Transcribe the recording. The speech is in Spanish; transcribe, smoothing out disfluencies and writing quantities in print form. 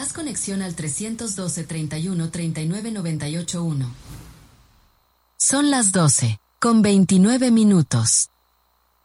Haz conexión al 312 31 39 98 1. Son las 12, con 29 minutos.